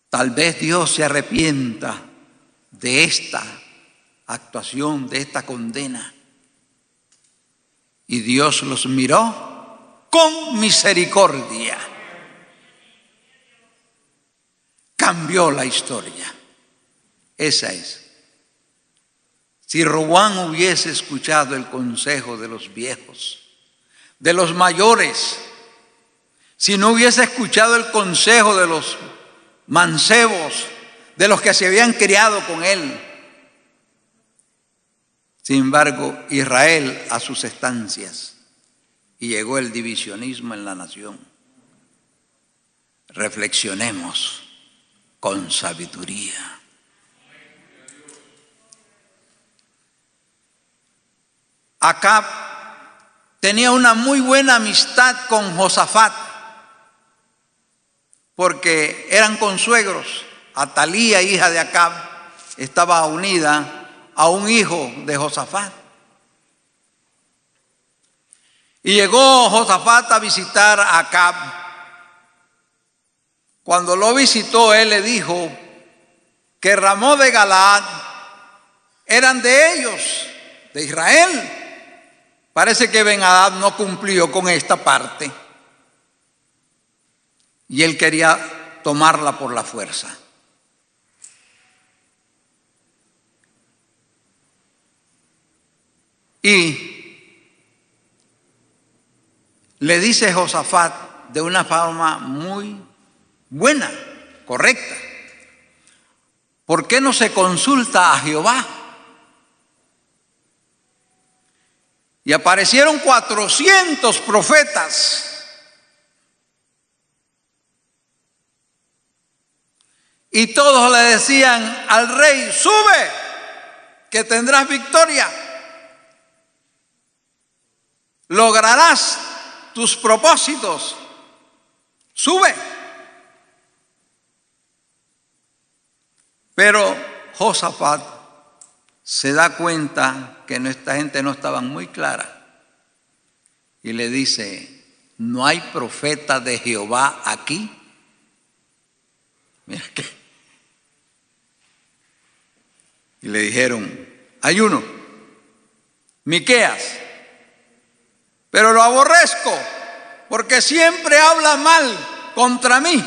Tal vez Dios se arrepienta de esta actuación, de esta condena. Y Dios los miró con misericordia. Cambió la historia. Esa es. Si Roboam hubiese escuchado el consejo de los viejos, de los mayores, si no hubiese escuchado el consejo de los mancebos, de los que se habían criado con él. Sin embargo, Israel a sus estancias, y llegó el divisionismo en la nación. Reflexionemos con sabiduría. Acab tenía una muy buena amistad con Josafat, porque eran consuegros. Atalía, hija de Acab, estaba unida a un hijo de Josafat. Y llegó Josafat a visitar a Acab. Cuando lo visitó, él le dijo que Ramón de Galaad eran de ellos, de Israel. Parece que Ben-Hadad no cumplió con esta parte y él quería tomarla por la fuerza. Y le dice Josafat de una forma muy buena, correcta: ¿por qué no se consulta a Jehová? Y aparecieron 400 profetas. Y todos le decían al rey: sube, que tendrás victoria. Lograrás tus propósitos. Sube. Pero Josafat se da cuenta que esta gente no estaba muy clara y le dice: ¿no hay profeta de Jehová aquí? Mira que. Y le dijeron: hay uno, Miqueas, pero lo aborrezco porque siempre habla mal contra mí.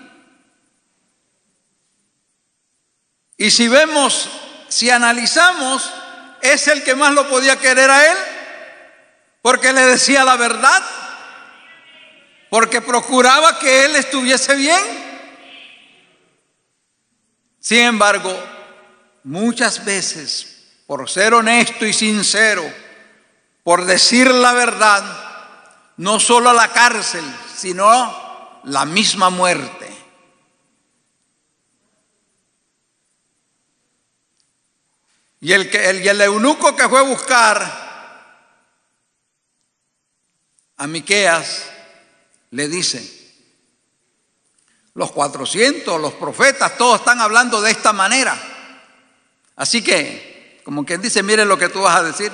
Y si analizamos, es el que más lo podía querer a él, porque le decía la verdad, porque procuraba que él estuviese bien. Sin embargo, muchas veces, por ser honesto y sincero, por decir la verdad, no solo la cárcel, sino la misma muerte. Y el eunuco que fue a buscar a Miqueas le dice: los 400, los profetas, todos están hablando de esta manera. Así que, como quien dice, miren lo que tú vas a decir.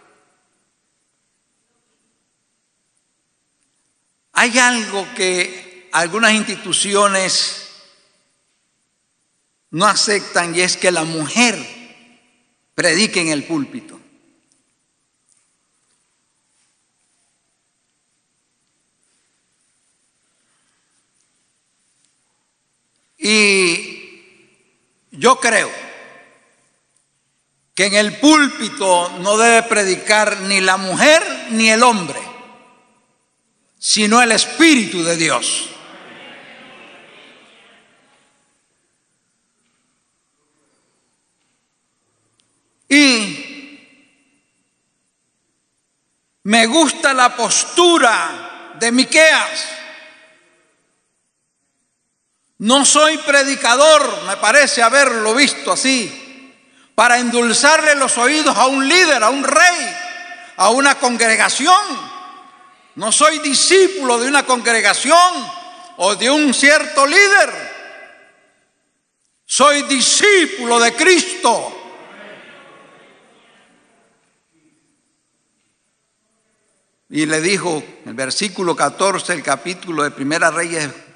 Hay algo que algunas instituciones no aceptan, y es que la mujer predique en el púlpito. Y yo creo que en el púlpito no debe predicar ni la mujer ni el hombre, sino el Espíritu de Dios. Y me gusta la postura de Miqueas. No soy predicador, me parece haberlo visto así, para endulzarle los oídos a un líder, a un rey, a una congregación. No soy discípulo de una congregación o de un cierto líder. Soy discípulo de Cristo. Y le dijo, el versículo 14, el capítulo de Primera Reyes